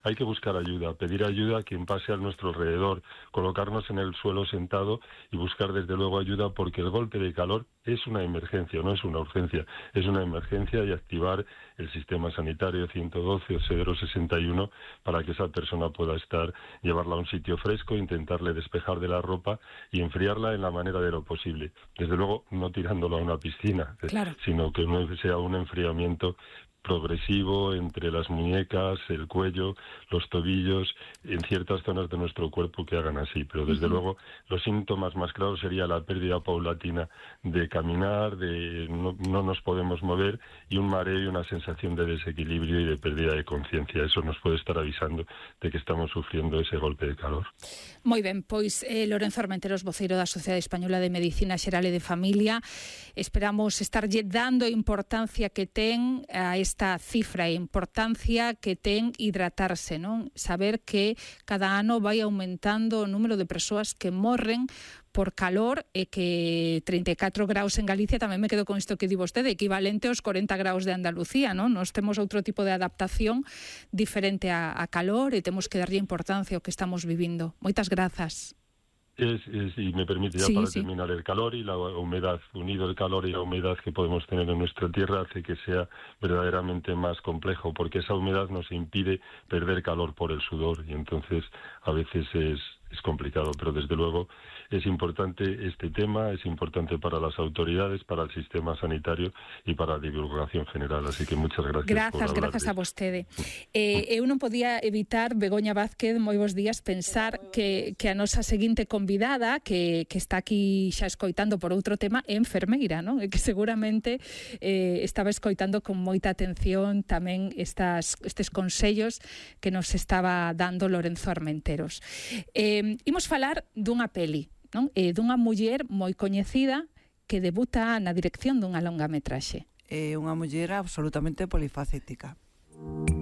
hay que buscar ayuda, pedir ayuda a quien pase a nuestro alrededor, colocarnos en el suelo sentado y buscar desde luego ayuda, porque el golpe de calor es una emergencia, no es una urgencia, es una emergencia, y activar el sistema sanitario 112 o 061 para que esa persona pueda estar, llevarla a un sitio fresco, intentarle despejar de la ropa y enfriarla en la manera de lo posible. Desde luego no tirándola a una piscina, Claro. sino que no sea un enfriamiento progresivo entre las muñecas, el cuello, los tobillos, en ciertas zonas de nuestro cuerpo que hagan así. Pero desde luego los síntomas más claros sería la pérdida paulatina de caminar, de no nos podemos mover, y un mareo y una sensación de desequilibrio y de pérdida de conciencia. Eso nos puede estar avisando de que estamos sufriendo ese golpe de calor. Moi ben, pois Lorenzo Armenteros, voceiro da Sociedade Española de Medicina Xeral e de Familia, esperamos estarlle dando a importancia que ten a esta cifra, a importancia que ten hidratarse, non? Saber que cada ano vai aumentando o número de persoas que morren por calor, e que 34 graus en Galicia, tamén me quedo con isto que di vostede, equivalente aos 40 graus de Andalucía, non? Nos temos outro tipo de adaptación diferente a calor, e temos que darlle importancia ao que estamos vivindo. Moitas grazas. Y me permite ya terminar, el calor y la humedad, unido el calor y la humedad que podemos tener en nuestra tierra, hace que sea verdaderamente más complejo, porque esa humedad nos impide perder calor por el sudor, y entonces a veces es complicado, pero desde luego es importante este tema, es importante para las autoridades, para el sistema sanitario y para la divulgación general, así que muchas gracias. Grazas a vostede. Eu non podía evitar, Begoña Vázquez, moi bons días, pensar que a nosa seguinte convidada, que está aquí xa escoitando por outro tema, é enfermeira, non? E que seguramente estaba escoitando con moita atención tamén estes consellos que nos estaba dando Lorenzo Armenteros. Imos falar dunha peli, non? Dunha muller moi coñecida que debuta na dirección dunha longametraxe. Unha muller absolutamente polifacética.